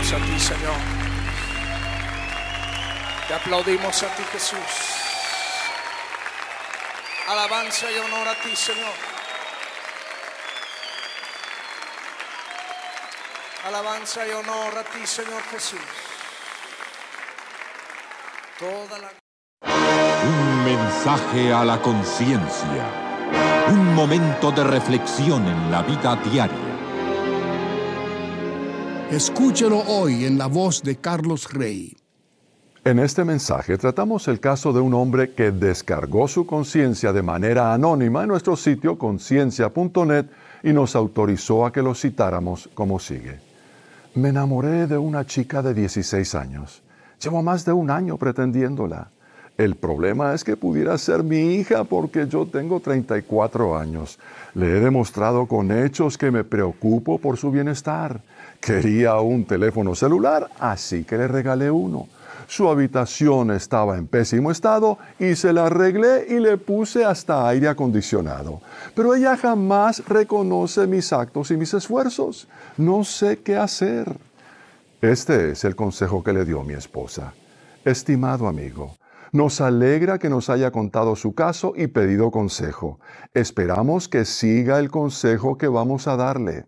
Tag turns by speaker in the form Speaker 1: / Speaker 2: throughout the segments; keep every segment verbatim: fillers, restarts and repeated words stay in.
Speaker 1: aplaudimos a ti, Señor. Te aplaudimos a ti, Jesús. Alabanza y honor a ti, Señor. Alabanza y honor a ti, Señor Jesús. Toda la...
Speaker 2: Un mensaje a la conciencia. Un momento de reflexión en la vida diaria.
Speaker 3: Escúchelo hoy en la voz de Carlos Rey.
Speaker 4: En este mensaje tratamos el caso de un hombre que descargó su conciencia de manera anónima en nuestro sitio conciencia punto net y nos autorizó a que lo citáramos como sigue. Me enamoré de una chica de dieciséis años. Llevo más de un año pretendiéndola. El problema es que pudiera ser mi hija porque yo tengo treinta y cuatro años. Le he demostrado con hechos que me preocupo por su bienestar. Quería un teléfono celular, así que le regalé uno. Su habitación estaba en pésimo estado y se la arreglé y le puse hasta aire acondicionado. Pero ella jamás reconoce mis actos y mis esfuerzos. No sé qué hacer. Este es el consejo que le dio mi esposa. Estimado amigo, nos alegra que nos haya contado su caso y pedido consejo. Esperamos que siga el consejo que vamos a darle.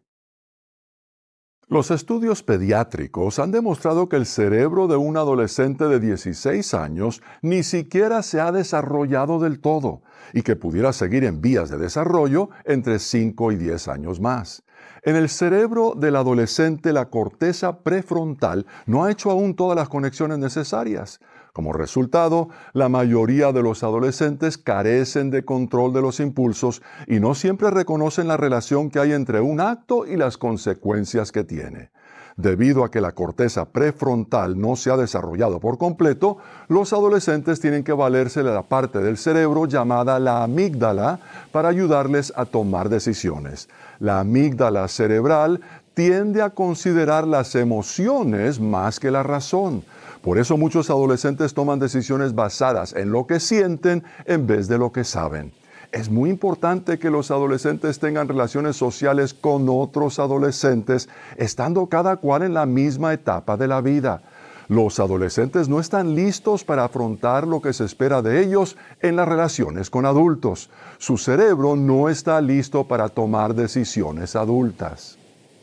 Speaker 4: Los estudios pediátricos han demostrado que el cerebro de un adolescente de dieciséis años ni siquiera se ha desarrollado del todo y que pudiera seguir en vías de desarrollo entre cinco y diez años más. En el cerebro del adolescente, la corteza prefrontal no ha hecho aún todas las conexiones necesarias. Como resultado, la mayoría de los adolescentes carecen de control de los impulsos y no siempre reconocen la relación que hay entre un acto y las consecuencias que tiene. Debido a que la corteza prefrontal no se ha desarrollado por completo, los adolescentes tienen que valerse de la parte del cerebro llamada la amígdala para ayudarles a tomar decisiones. La amígdala cerebral tiende a considerar las emociones más que la razón. Por eso muchos adolescentes toman decisiones basadas en lo que sienten en vez de lo que saben. Es muy importante que los adolescentes tengan relaciones sociales con otros adolescentes, estando cada cual en la misma etapa de la vida. Los adolescentes no están listos para afrontar lo que se espera de ellos en las relaciones con adultos. Su cerebro no está listo para tomar decisiones adultas.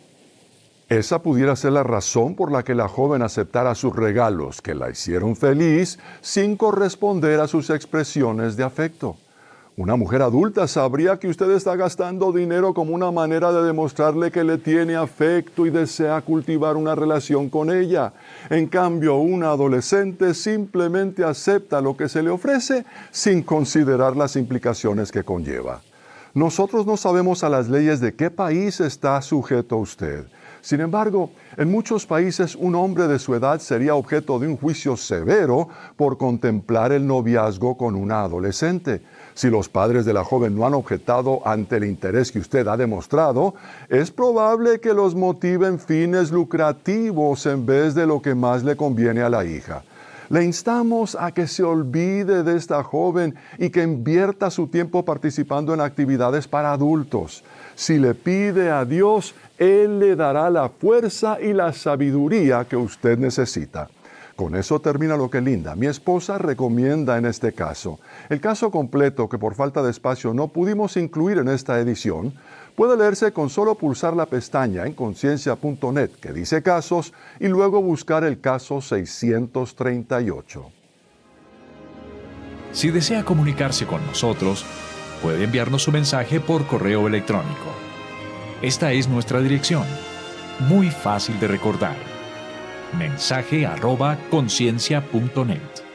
Speaker 4: Esa pudiera ser la razón por la que la joven aceptara sus regalos, que la hicieron feliz, sin corresponder a sus expresiones de afecto. Una mujer adulta sabría que usted está gastando dinero como una manera de demostrarle que le tiene afecto y desea cultivar una relación con ella. En cambio, una adolescente simplemente acepta lo que se le ofrece sin considerar las implicaciones que conlleva. Nosotros no sabemos a las leyes de qué país está sujeto usted. Sin embargo, en muchos países un hombre de su edad sería objeto de un juicio severo por contemplar el noviazgo con una adolescente. Si los padres de la joven no han objetado ante el interés que usted ha demostrado, es probable que los motiven fines lucrativos en vez de lo que más le conviene a la hija. Le instamos a que se olvide de esta joven y que invierta su tiempo participando en actividades para adultos. Si le pide a Dios, Él le dará la fuerza y la sabiduría que usted necesita. Con eso termina lo que Linda, mi esposa, recomienda en este caso. El caso completo, que por falta de espacio no pudimos incluir en esta edición, puede leerse con solo pulsar la pestaña en conciencia punto net que dice casos y luego buscar el caso seiscientos treinta y ocho.
Speaker 5: Si desea comunicarse con nosotros, puede enviarnos su mensaje por correo electrónico. Esta es nuestra dirección, muy fácil de recordar. mensaje arroba conciencia punto net.